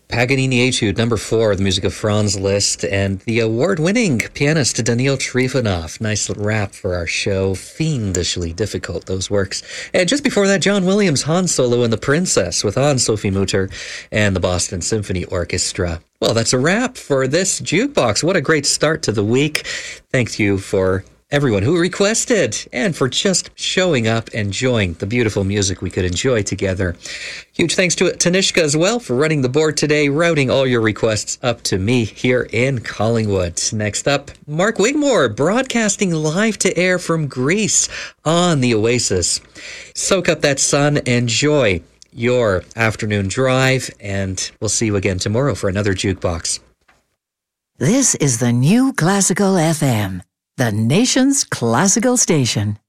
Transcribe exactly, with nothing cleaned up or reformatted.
Paganini Etude, number four, the music of Franz Liszt, and the award-winning pianist Daniil Trifonov. Nice rap for our show. Fiendishly difficult, those works. And just before that, John Williams' Han Solo and the Princess with Anne-Sophie Mutter and the Boston Symphony Orchestra. Well, that's a wrap for this Jukebox. What a great start to the week. Thank you for everyone who requested and for just showing up, enjoying the beautiful music we could enjoy together. Huge thanks to Tanishka as well for running the board today, routing all your requests up to me here in Collingwood. Next up, Mark Wigmore, broadcasting live to air from Greece on the Oasis. Soak up that sun, enjoy your afternoon drive, and we'll see you again tomorrow for another Jukebox. This is the New Classical F M, the nation's classical station.